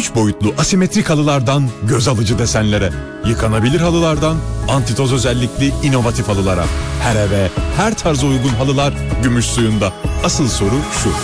3 boyutlu asimetrik halılardan göz alıcı desenlere, yıkanabilir halılardan antitoz özellikli inovatif halılara. Her eve, her tarza uygun halılar gümüş suyunda. Asıl soru şu: